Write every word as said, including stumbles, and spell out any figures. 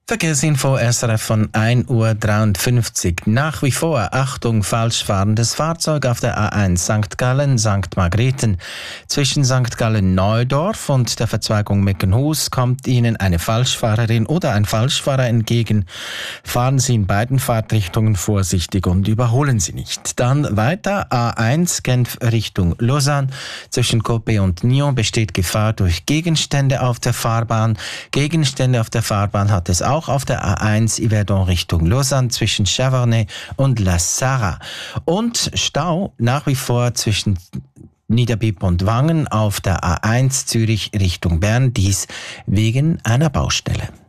Verkehrsinfo S R F von ein Uhr dreiundfünfzig. Nach wie vor Achtung, falsch fahrendes Fahrzeug auf der A eins Sankt Gallen, Sankt Margrethen. Zwischen Sankt Gallen Neudorf und der Verzweigung Meckenhus kommt Ihnen eine Falschfahrerin oder ein Falschfahrer entgegen. Fahren Sie in beiden Fahrtrichtungen vorsichtig und überholen Sie nicht. Dann weiter A eins Genf Richtung Lausanne. Zwischen Coppet und Nyon besteht Gefahr durch Gegenstände auf der Fahrbahn. Gegenstände auf der Fahrbahn hat es auch auf der A eins Yverdon Richtung Lausanne zwischen Chavornay und La Sarre. Und Stau nach wie vor zwischen Niederbipp und Wangen auf der A eins Zürich Richtung Bern, dies wegen einer Baustelle.